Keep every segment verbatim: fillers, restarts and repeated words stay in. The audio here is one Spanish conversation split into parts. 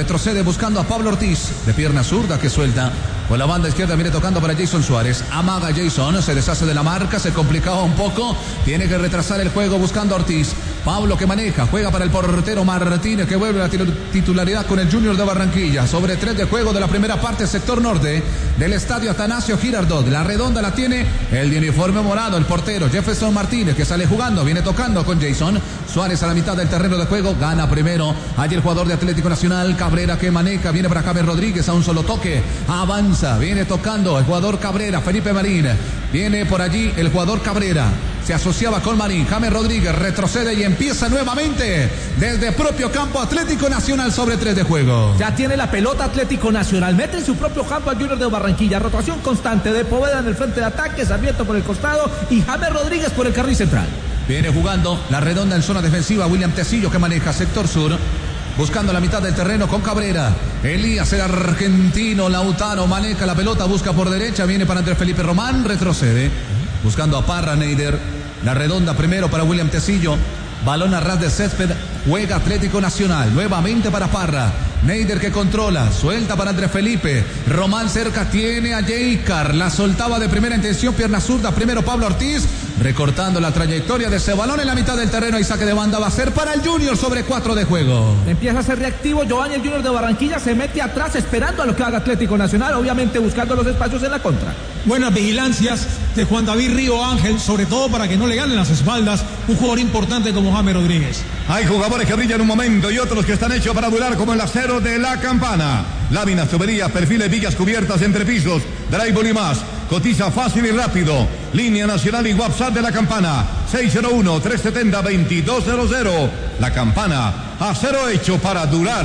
retrocede buscando a Pablo Ortiz, de pierna zurda que suelta. Por la banda izquierda viene tocando para Jason Suárez. Amaga Jason, se deshace de la marca, se complicaba un poco. Tiene que retrasar el juego buscando a Ortiz. Pablo que maneja, juega para el portero Martínez, que vuelve a la titularidad con el Junior de Barranquilla. Sobre tres de juego de la primera parte, sector norte del estadio Atanasio Girardot. La redonda la tiene el de uniforme morado, el portero Jefferson Martínez, que sale jugando, viene tocando con Jason Suárez a la mitad del terreno de juego. Gana primero allí el jugador de Atlético Nacional, Cabrera, que maneja, viene para James Rodríguez a un solo toque. Avanza, viene tocando el jugador Cabrera, Felipe Marín. Viene por allí el jugador Cabrera. Se asociaba con Marín. James Rodríguez retrocede y empieza nuevamente desde propio campo Atlético Nacional sobre tres de juego. Ya tiene la pelota Atlético Nacional. Mete en su propio campo al Junior de Barranquilla. Rotación constante de Poveda en el frente de ataque, Sarmiento por el costado y James Rodríguez por el carril central. Viene jugando la redonda en zona defensiva. William Tecillo, que maneja sector sur, buscando la mitad del terreno con Cabrera. Elías, el argentino. Lautaro maneja la pelota, busca por derecha, viene para Andrés Felipe Román, retrocede buscando a Parra. Neider, la redonda primero para William Tecillo. Balón a ras de césped, juega Atlético Nacional, nuevamente para Parra. Neider que controla, suelta para Andrés Felipe. Román cerca, tiene a Jeicar, la soltaba de primera intención, pierna zurda, primero Pablo Ortiz, recortando la trayectoria de ese balón en la mitad del terreno y saque de banda va a ser para el Junior sobre cuatro de juego. Empieza a ser reactivo Giovanni, el Junior de Barranquilla se mete atrás esperando a lo que haga Atlético Nacional, obviamente buscando los espacios en la contra. Buenas vigilancias de Juan David Río Ángel, sobre todo para que no le ganen las espaldas un jugador importante como James Rodríguez. Hay jugadores que brillan un momento y otros que están hechos para durar, como el acero de La Campana. Láminas, tuberías, perfiles, vigas cubiertas, entrepisos, drywall y más. Cotiza fácil y rápido. Línea nacional y WhatsApp de La Campana. seis cero uno, tres siete cero, dos dos cero cero. La Campana, acero hecho para durar.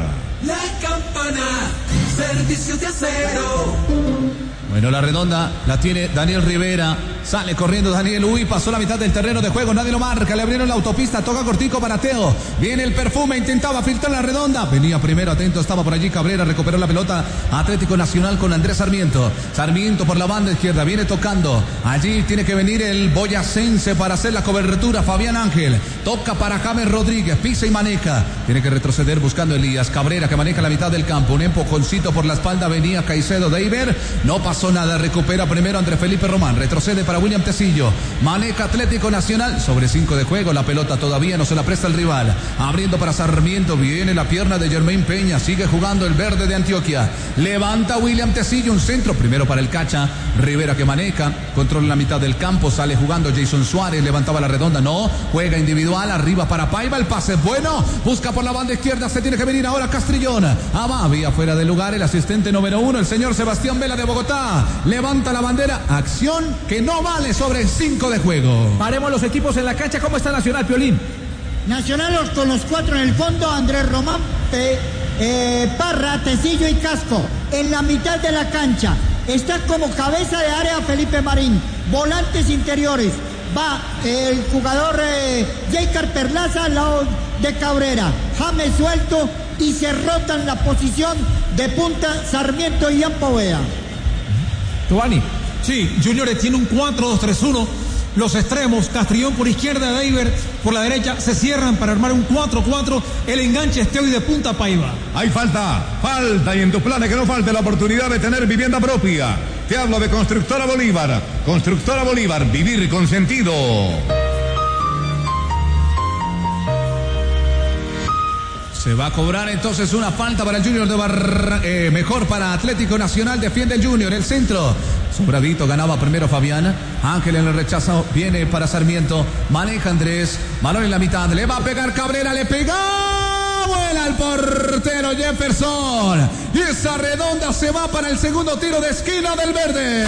La Campana, servicios de acero. Bueno, la redonda la tiene Daniel Rivera. Sale corriendo Daniel. Uy, pasó la mitad del terreno de juego. Nadie lo marca. Le abrieron la autopista. Toca cortico para Teo. Viene el perfume. Intentaba filtrar la redonda. Venía primero. Atento. Estaba por allí Cabrera. Recuperó la pelota. Atlético Nacional con Andrés Sarmiento. Sarmiento por la banda izquierda. Viene tocando. Allí tiene que venir el boyacense para hacer la cobertura. Fabián Ángel. Toca para James Rodríguez. Pisa y maneja. Tiene que retroceder buscando Elías. Cabrera que maneja la mitad del campo. Un empujoncito por la espalda. Venía Caicedo de Iber. No pasó nada. Recupera primero Andrés Felipe Román. Retrocede para William Tecillo. Maneja Atlético Nacional sobre cinco de juego. La pelota todavía no se la presta el rival. Abriendo para Sarmiento. Viene la pierna de Germain Peña. Sigue jugando el verde de Antioquia. Levanta William Tecillo. Un centro primero para el Cacha. Rivera que maneja. Controla la mitad del campo. Sale jugando Jason Suárez. Levantaba la redonda. No. Juega individual. Arriba para Paiva. El pase es bueno. Busca por la banda izquierda. Se tiene que venir ahora Castrillón. Abavia fuera de lugar. El asistente número uno. El señor Sebastián Vela de Bogotá. Levanta la bandera. Acción que no vale sobre cinco de juego. Paremos los equipos en la cancha. ¿Cómo está Nacional, Piolín? Nacional con los cuatro en el fondo. Andrés Román, Pe, eh, Parra, Tecillo y Casco. En la mitad de la cancha está como cabeza de área Felipe Marín. Volantes interiores. Va el jugador eh, Jeicar Perlaza al lado de Cabrera. James suelto y se rotan la posición de punta Sarmiento y Ian Poveda. Giovanni. Sí, Junior tiene un cuatro dos tres uno. Los extremos, Castrillón por izquierda, Deiber por la derecha, se cierran para armar un cuatro cuatro. El enganche es Teo y de punta Paiva. Hay falta, falta y en tus planes que no falte la oportunidad de tener vivienda propia. Te hablo de Constructora Bolívar. Constructora Bolívar, vivir con sentido. Se va a cobrar entonces una falta para el Junior de Barra, eh, mejor para Atlético Nacional. Defiende el Junior, el centro. Sobradito, ganaba primero Fabián. Ángel en el rechazo, viene para Sarmiento. Maneja Andrés. Balón en la mitad. Le va a pegar Cabrera, le pega. Vuela el portero Jefferson. Y esa redonda se va para el segundo tiro de esquina del verde.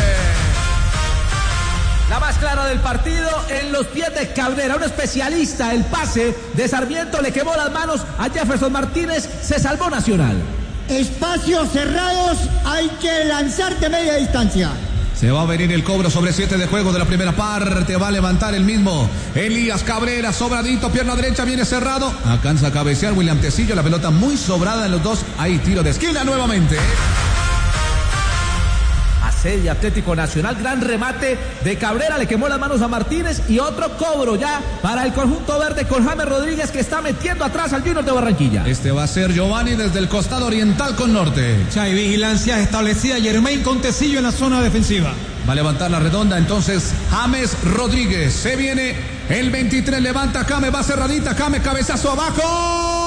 La más clara del partido en los pies de Cabrera, un especialista. El pase de Sarmiento le quemó las manos a Jefferson Martínez. Se salvó Nacional. Espacios cerrados, hay que lanzar de media distancia. Se va a venir el cobro sobre siete de juego de la primera parte. Va a levantar el mismo Elías Cabrera, sobradito, pierna derecha, viene cerrado. Alcanza a cabecear William Tecillo. La pelota muy sobrada en los dos. Hay tiro de esquina nuevamente. sede Atlético Nacional. Gran remate de Cabrera, le quemó las manos a Martínez y otro cobro ya para el conjunto verde con James Rodríguez, que está metiendo atrás al Junior de Barranquilla. Este va a ser Giovanni desde el costado oriental con norte. Ya hay vigilancia establecida. Germain Contecillo en la zona defensiva. Va a levantar la redonda entonces James Rodríguez. Se viene el veintitrés, levanta James, va cerradita, James, cabezazo abajo.